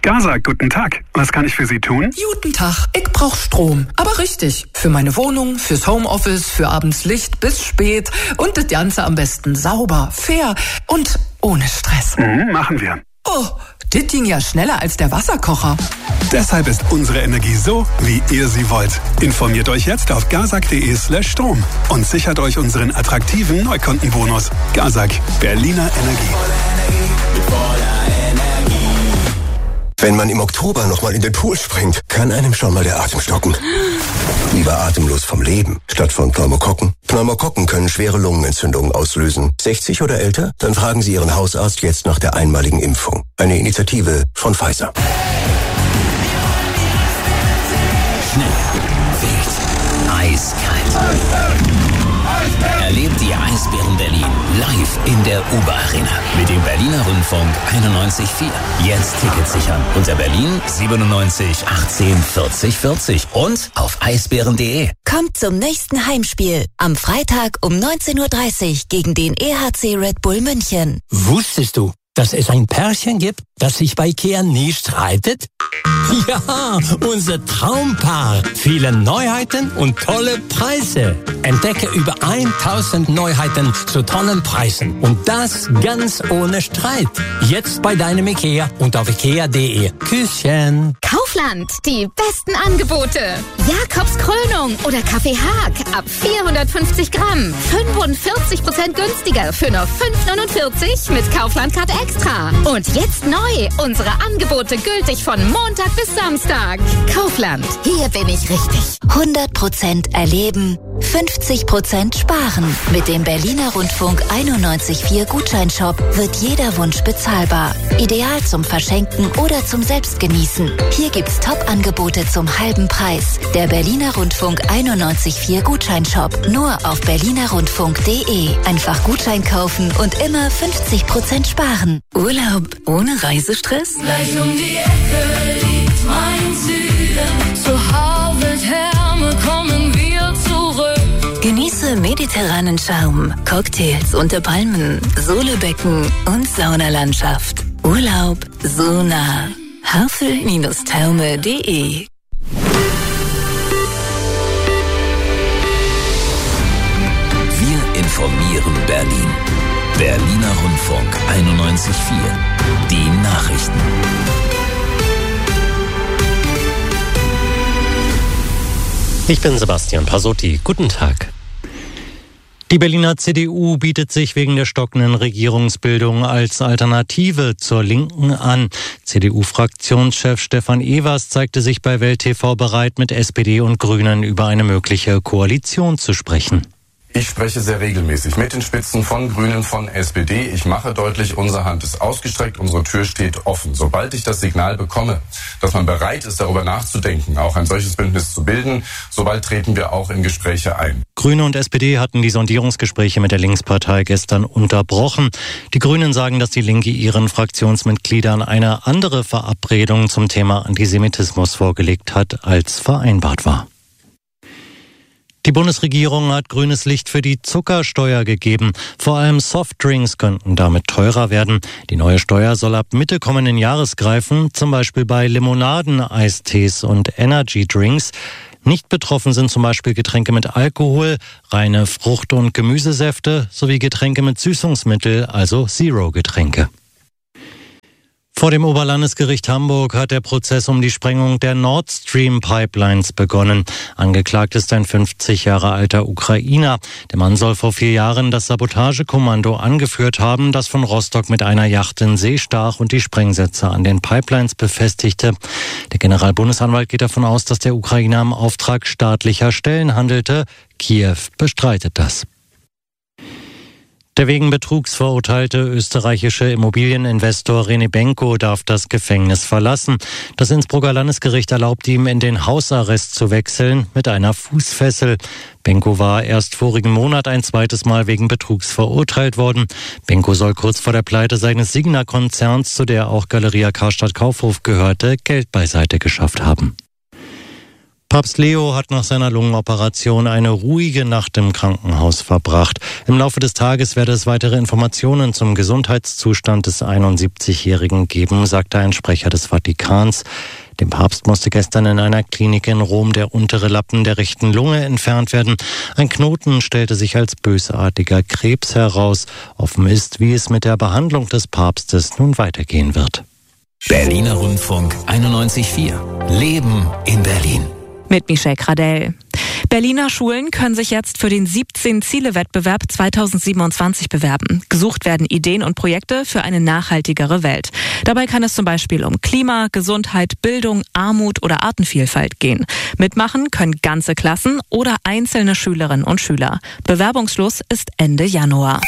Gazak, guten Tag. Was kann ich für Sie tun? Guten Tag, ich brauch Strom. Aber richtig. Für meine Wohnung, fürs Homeoffice, für abends Licht bis spät. Und das Ganze am besten sauber, fair und ohne Stress. Machen wir. Oh, das ging ja schneller als der Wasserkocher. Deshalb ist unsere Energie so, wie ihr sie wollt. Informiert euch jetzt auf gazak.de/Strom und sichert euch unseren attraktiven Neukundenbonus. Gazak, Berliner Energie. Wenn man im Oktober nochmal in den Pool springt, kann einem schon mal der Atem stocken. Lieber atemlos vom Leben, statt von Pneumokokken. Pneumokokken können schwere Lungenentzündungen auslösen. 60 oder älter? Dann fragen Sie Ihren Hausarzt jetzt nach der einmaligen Impfung. Eine Initiative von Pfizer. Schnell, wild, eiskalt. Erlebt die Eisbären Berlin live in der Uber-Arena mit dem Berliner Rundfunk 91.4. Jetzt Tickets sichern unter Berlin 97 18 40 40 und auf eisbären.de. Kommt zum nächsten Heimspiel am Freitag um 19:30 Uhr gegen den EHC Red Bull München. Wusstest du, dass es ein Pärchen gibt, das sich bei IKEA nie streitet? Ja, unser Traumpaar. Viele Neuheiten und tolle Preise. Entdecke über 1000 Neuheiten zu tollen Preisen. Und das ganz ohne Streit. Jetzt bei deinem IKEA und auf ikea.de. Küsschen. Kaufland, die besten Angebote. Jakobs Krönung oder Kaffee Haag ab 450 Gramm. 45% günstiger für nur 5,49 mit Kaufland-Card Extra. Und jetzt neu, unsere Angebote gültig von Montag bis Samstag. Kaufland, hier bin ich richtig. 100% erleben, 50% sparen. Mit dem Berliner Rundfunk 91.4 Gutscheinshop wird jeder Wunsch bezahlbar. Ideal zum Verschenken oder zum Selbstgenießen. Hier gibt's Top-Angebote zum halben Preis. Der Berliner Rundfunk 91.4 Gutscheinshop. Nur auf berlinerrundfunk.de. Einfach Gutschein kaufen und immer 50% sparen. Urlaub ohne Reisestress? Gleich um die Ecke liegt mein Süden. Zu Harvard Herme kommen wir zurück. Genieße mediterranen Schaum, Cocktails unter Palmen, Solebecken und Saunalandschaft. Urlaub so nah. Havel-Therme.de. Wir informieren Berlin. Berliner Rundfunk 91.4. Die Nachrichten. Ich bin Sebastian Pasotti. Guten Tag. Die Berliner CDU bietet sich wegen der stockenden Regierungsbildung als Alternative zur Linken an. CDU-Fraktionschef Stefan Evers zeigte sich bei Welt TV bereit, mit SPD und Grünen über eine mögliche Koalition zu sprechen. Ich spreche sehr regelmäßig mit den Spitzen von Grünen, von SPD. Ich mache deutlich, unsere Hand ist ausgestreckt, unsere Tür steht offen. Sobald ich das Signal bekomme, dass man bereit ist, darüber nachzudenken, auch ein solches Bündnis zu bilden, sobald treten wir auch in Gespräche ein. Grüne und SPD hatten die Sondierungsgespräche mit der Linkspartei gestern unterbrochen. Die Grünen sagen, dass die Linke ihren Fraktionsmitgliedern eine andere Verabredung zum Thema Antisemitismus vorgelegt hat, als vereinbart war. Die Bundesregierung hat grünes Licht für die Zuckersteuer gegeben. Vor allem Softdrinks könnten damit teurer werden. Die neue Steuer soll ab Mitte kommenden Jahres greifen, zum Beispiel bei Limonaden, Eistees und Energydrinks. Nicht betroffen sind zum Beispiel Getränke mit Alkohol, reine Frucht- und Gemüsesäfte sowie Getränke mit Süßungsmittel, also Zero-Getränke. Vor dem Oberlandesgericht Hamburg hat der Prozess um die Sprengung der Nord Stream Pipelines begonnen. Angeklagt ist ein 50 Jahre alter Ukrainer. Der Mann soll vor 4 Jahren das Sabotagekommando angeführt haben, das von Rostock mit einer Yacht in See stach und die Sprengsätze an den Pipelines befestigte. Der Generalbundesanwalt geht davon aus, dass der Ukrainer im Auftrag staatlicher Stellen handelte. Kiew bestreitet das. Der wegen Betrugs verurteilte österreichische Immobilieninvestor René Benko darf das Gefängnis verlassen. Das Innsbrucker Landesgericht erlaubt ihm, in den Hausarrest zu wechseln mit einer Fußfessel. Benko war erst vorigen Monat ein zweites Mal wegen Betrugs verurteilt worden. Benko soll kurz vor der Pleite seines Signa-Konzerns, zu der auch Galeria Karstadt Kaufhof gehörte, Geld beiseite geschafft haben. Papst Leo hat nach seiner Lungenoperation eine ruhige Nacht im Krankenhaus verbracht. Im Laufe des Tages werde es weitere Informationen zum Gesundheitszustand des 71-Jährigen geben, sagte ein Sprecher des Vatikans. Dem Papst musste gestern in einer Klinik in Rom der untere Lappen der rechten Lunge entfernt werden. Ein Knoten stellte sich als bösartiger Krebs heraus. Offen ist, wie es mit der Behandlung des Papstes nun weitergehen wird. Berliner Rundfunk 91.4. Leben in Berlin. Mit Michelle Gradell. Berliner Schulen können sich jetzt für den 17-Ziele-Wettbewerb 2027 bewerben. Gesucht werden Ideen und Projekte für eine nachhaltigere Welt. Dabei kann es zum Beispiel um Klima, Gesundheit, Bildung, Armut oder Artenvielfalt gehen. Mitmachen können ganze Klassen oder einzelne Schülerinnen und Schüler. Bewerbungsschluss ist Ende Januar.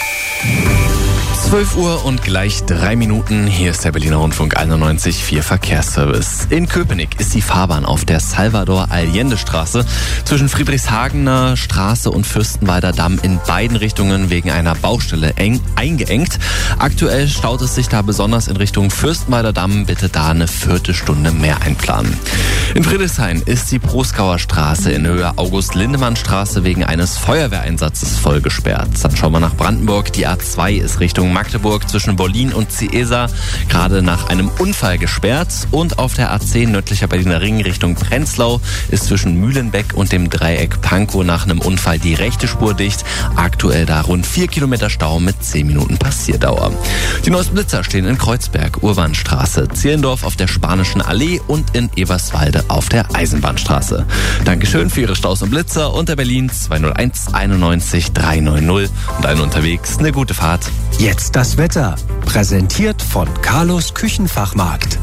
12 Uhr und gleich 3 Minuten. Hier ist der Berliner Rundfunk 91.4 Verkehrsservice. In Köpenick ist die Fahrbahn auf der Salvador-Allende-Straße zwischen Friedrichshagener Straße und Fürstenwalder Damm in beiden Richtungen wegen einer Baustelle eingeengt. Aktuell staut es sich da besonders in Richtung Fürstenwalder Damm. Bitte da eine Viertelstunde mehr einplanen. In Friedrichshain ist die Prosgauer Straße in Höhe August-Lindemann-Straße wegen eines Feuerwehreinsatzes voll gesperrt. Dann schauen wir nach Brandenburg. Die A2 ist Richtung Magdeburg zwischen Wollin und Ciesa gerade nach einem Unfall gesperrt. Und auf der A10 nördlicher Berliner Ring Richtung Prenzlau ist zwischen Mühlenbeck und dem Dreieck Pankow nach einem Unfall die rechte Spur dicht. Aktuell da rund 4 Kilometer Stau mit 10 Minuten Passierdauer. Die neuesten Blitzer stehen in Kreuzberg, Urbanstraße, Zehlendorf auf der Spanischen Allee und in Eberswalde auf der Eisenbahnstraße. Dankeschön für Ihre Staus und Blitzer unter Berlin 201 91 390 und allen unterwegs eine gute Fahrt. Jetzt das Wetter, präsentiert von Carlos Küchenfachmarkt.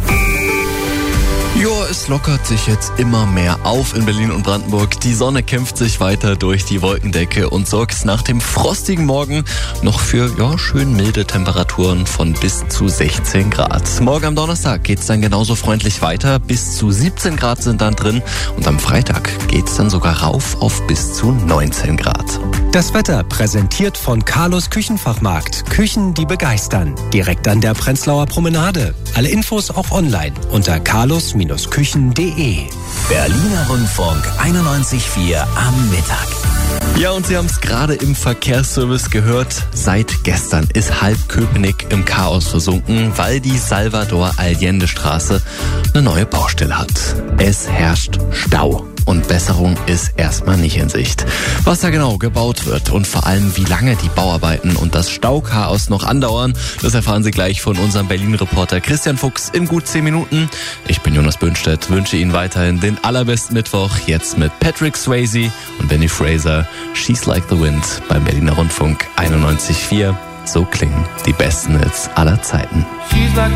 Ja, es lockert sich jetzt immer mehr auf in Berlin und Brandenburg. Die Sonne kämpft sich weiter durch die Wolkendecke und sorgt nach dem frostigen Morgen noch für schön milde Temperaturen von bis zu 16 Grad. Morgen am Donnerstag geht's dann genauso freundlich weiter. Bis zu 17 Grad sind dann drin. Und am Freitag geht's dann sogar rauf auf bis zu 19 Grad. Das Wetter präsentiert von Carlos Küchenfachmarkt. Küchen, die begeistern. Direkt an der Prenzlauer Promenade. Alle Infos auch online unter carlos-küchen.de. Berliner Rundfunk 91.4 am Mittag. Ja, und Sie haben es gerade im Verkehrsservice gehört. Seit gestern ist halb Köpenick im Chaos versunken, weil die Salvador-Allende-Straße eine neue Baustelle hat. Es herrscht Stau. Und Besserung ist erstmal nicht in Sicht. Was da genau gebaut wird und vor allem wie lange die Bauarbeiten und das Stauchaos noch andauern, das erfahren Sie gleich von unserem Berlin-Reporter Christian Fuchs in gut 10 Minuten. Ich bin Jonas Böhnstedt, wünsche Ihnen weiterhin den allerbesten Mittwoch, jetzt mit Patrick Swayze und Benny Fraser, She's Like the Wind beim Berliner Rundfunk 91.4. So klingen die besten Hits aller Zeiten.